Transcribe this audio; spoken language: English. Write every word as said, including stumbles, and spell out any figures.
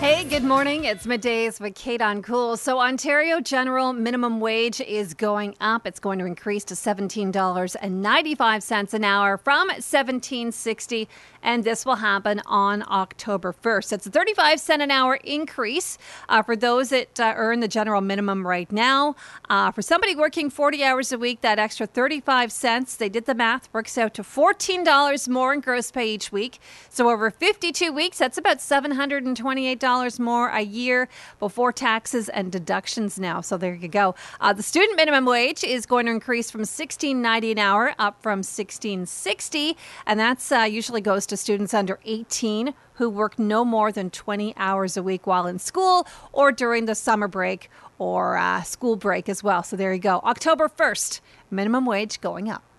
Hey, good morning. It's middays with Kate on Cool. So Ontario General Minimum Wage is going up. It's going to increase to seventeen dollars and ninety-five cents an hour from seventeen dollars and sixty cents, and this will happen on October first. It's a thirty-five cent an hour increase uh, for those that uh, earn the general minimum right now. Uh, for somebody working forty hours a week, that extra thirty-five cents, they did the math, works out to fourteen dollars more in gross pay each week. So over fifty-two weeks, that's about seven hundred twenty-eight dollars more a year before taxes and deductions now. So there you go. Uh, the student minimum wage is going to increase from sixteen ninety an hour up from sixteen sixty, and that's uh, usually goes to students under eighteen who work no more than twenty hours a week while in school or during the summer break or uh, school break as well. So there you go. October first, minimum wage going up.